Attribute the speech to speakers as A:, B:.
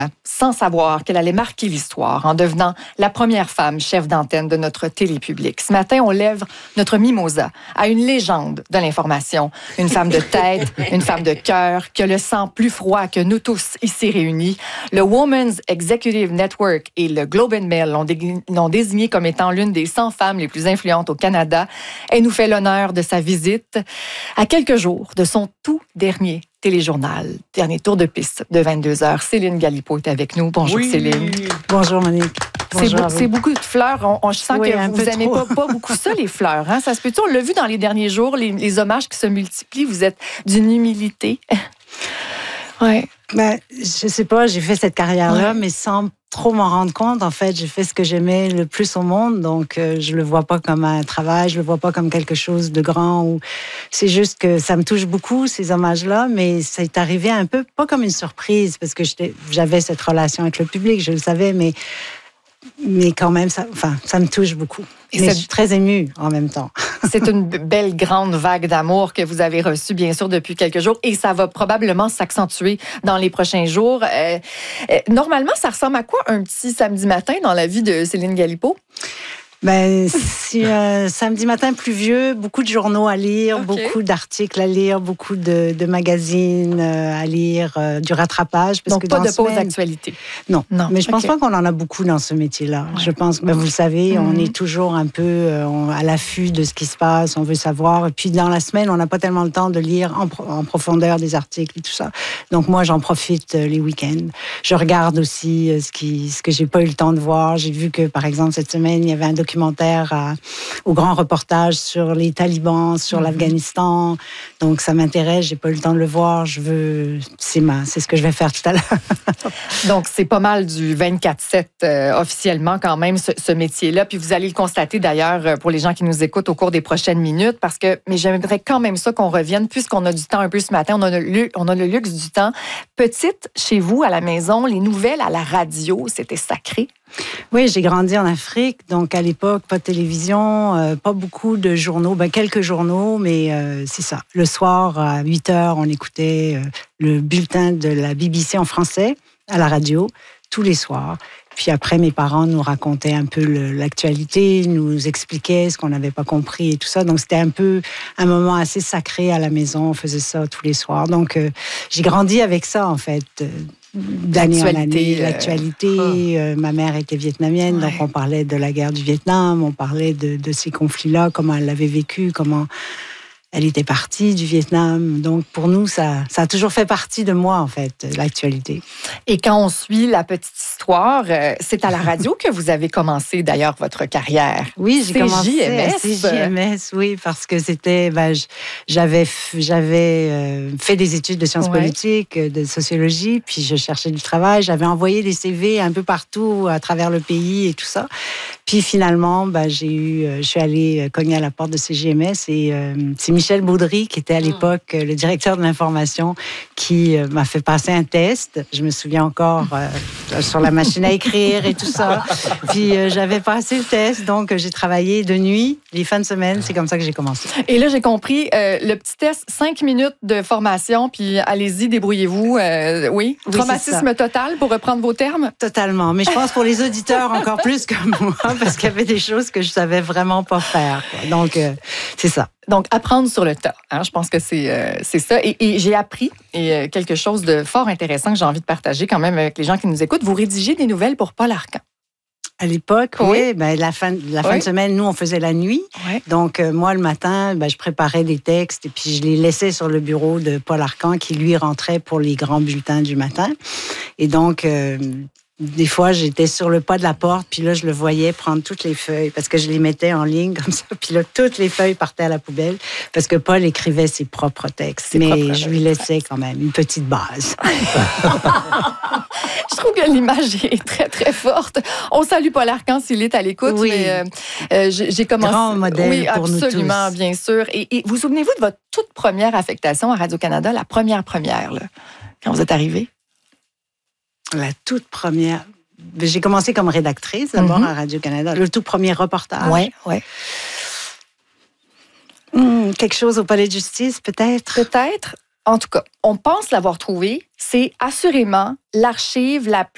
A: sans savoir qu'elle allait marquer l'histoire en devenant la première femme chef d'antenne de notre télépublic. Ce matin, on lève notre mimosa à une légende de l'information, une femme de tête, une femme de cœur, qui a le sang plus froid que nous tous ici réunis. Le Women's Executive Network et le Globe and Mail l'ont désignée comme étant l'une des 100 femmes les plus influentes au Canada. Elle nous fait l'honneur de sa visite à quelques jours de son tout dernier téléjournal, dernier tour de piste de 22h. Céline Galipeau est avec nous. Bonjour, oui. Céline.
B: Bonjour, Monique.
A: C'est beaucoup de fleurs. Je sens que vous n'aimez pas beaucoup ça, les fleurs. Hein? Ça se peut-tu? On l'a vu dans les derniers jours, les hommages qui se multiplient. Vous êtes d'une humilité.
B: Oui. Ben, je sais pas, j'ai fait cette carrière-là, mais sans trop m'en rendre compte. En fait, j'ai fait ce que j'aimais le plus au monde, donc je le vois pas comme un travail, je le vois pas comme quelque chose de grand. Ou c'est juste que ça me touche beaucoup, ces hommages-là, mais ça est arrivé un peu, pas comme une surprise, parce que j'avais cette relation avec le public, je le savais, mais quand même, ça me touche beaucoup. Mais je suis très émue en même temps.
A: C'est une belle grande vague d'amour que vous avez reçue, bien sûr, depuis quelques jours, et ça va probablement s'accentuer dans les prochains jours. Normalement, ça ressemble à quoi un petit samedi matin dans la vie de Céline Galipeau?
B: Ben, si samedi matin pluvieux, beaucoup de journaux à lire, beaucoup d'articles à lire, beaucoup de magazines à lire, du rattrapage. Parce
A: donc,
B: que
A: pas de pause d'actualité.
B: Non, mais je pense pas qu'on en a beaucoup dans ce métier-là. Ouais. Je pense, vous le savez, on est toujours un peu à l'affût de ce qui se passe, on veut savoir. Et puis, dans la semaine, on n'a pas tellement le temps de lire en profondeur des articles et tout ça. Donc, moi, j'en profite les week-ends. Je regarde aussi ce que j'ai pas eu le temps de voir. J'ai vu que, par exemple, cette semaine, il y avait un documentaire au grand reportage sur les talibans, sur l'Afghanistan. Donc, ça m'intéresse. J'ai pas eu le temps de le voir. C'est ce que je vais faire tout à l'heure.
A: Donc, c'est pas mal du 24/7 officiellement quand même, ce métier-là. Puis vous allez le constater d'ailleurs pour les gens qui nous écoutent au cours des prochaines minutes, mais j'aimerais quand même ça qu'on revienne, puisqu'on a du temps un peu ce matin. On a le luxe du temps. Petite, chez vous, à la maison, les nouvelles à la radio, c'était sacré.
B: Oui, j'ai grandi en Afrique, donc à l'époque, pas de télévision, pas beaucoup de journaux, quelques journaux, mais c'est ça. Le soir, à 8h, on écoutait le bulletin de la BBC en français à la radio, tous les soirs. Puis après, mes parents nous racontaient un peu l'actualité, nous expliquaient ce qu'on n'avait pas compris et tout ça. Donc, c'était un peu un moment assez sacré à la maison. On faisait ça tous les soirs. Donc, j'ai grandi avec ça, en fait. D'année en année, l'actualité. Ma mère était vietnamienne, donc on parlait de la guerre du Vietnam, on parlait de ces conflits-là, comment elle l'avait vécu, comment elle était partie du Vietnam. Donc, pour nous, ça a toujours fait partie de moi, en fait, l'actualité.
A: Et quand on suit la petite histoire, c'est à la radio que vous avez commencé, d'ailleurs, votre carrière.
B: Oui, j'ai commencé à CJMS, oui, parce que c'était... j'avais fait des études de sciences politiques, de sociologie, puis je cherchais du travail. J'avais envoyé des CV un peu partout, à travers le pays et tout ça. Puis finalement, je suis allée cogner à la porte de CJMS et c'est Michel Baudry, qui était à l'époque le directeur de l'information, qui m'a fait passer un test. Je me souviens encore sur la machine à écrire et tout ça. Puis j'avais passé le test, donc j'ai travaillé de nuit, les fins de semaine. C'est comme ça que j'ai commencé.
A: Et là, j'ai compris, le petit test, 5 minutes de formation, puis allez-y, débrouillez-vous. Oui, traumatisme total, pour reprendre vos termes?
B: Totalement. Mais je pense pour les auditeurs encore plus que moi, parce qu'il y avait des choses que je savais vraiment pas faire, quoi. Donc, c'est ça.
A: Donc, apprendre sur le tas. Hein, je pense que c'est ça. Et j'ai appris quelque chose de fort intéressant que j'ai envie de partager quand même avec les gens qui nous écoutent. Vous rédigez des nouvelles pour Paul Arcand.
B: À l'époque, oui. La fin de semaine, nous, on faisait la nuit. Oui. Donc, moi, le matin, je préparais des textes et puis je les laissais sur le bureau de Paul Arcand qui, lui, rentrait pour les grands bulletins du matin. Et donc... des fois, j'étais sur le pas de la porte, puis là, je le voyais prendre toutes les feuilles, parce que je les mettais en ligne comme ça, puis là, toutes les feuilles partaient à la poubelle, parce que Paul écrivait ses propres textes, mais je lui laissais quand même une petite base.
A: Je trouve que l'image est très, très forte. On salue Paul Arcand s'il est à l'écoute, mais j'ai commencé...
B: Grand modèle pour nous tous.
A: Absolument, bien sûr. Et vous souvenez-vous de votre toute première affectation à Radio-Canada, la première, là, quand vous êtes arrivée?
B: La toute première... J'ai commencé comme rédactrice, d'abord, à Radio-Canada. Le tout premier reportage.
A: Oui.
B: Quelque chose au palais de justice, peut-être?
A: Peut-être. En tout cas, on pense l'avoir trouvé. C'est assurément l'archive la